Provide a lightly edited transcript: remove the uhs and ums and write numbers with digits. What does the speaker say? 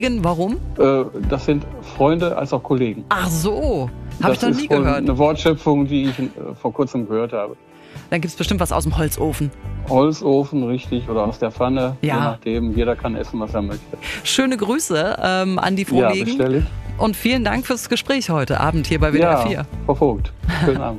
Warum? Das sind Freunde als auch Kollegen. Ach so, habe ich noch nie gehört. Das ist gehört. eine Wortschöpfung, die ich vor kurzem gehört habe. Dann gibt es bestimmt was aus dem Holzofen. Holzofen, richtig, oder aus der Pfanne, Ja. je nachdem. Jeder kann essen, was er möchte. Schöne Grüße an die Frohlegen. Ja, bestelle ich. Und vielen Dank fürs Gespräch heute Abend hier bei WDR 4. Ja, Frau Vogt, schönen Abend.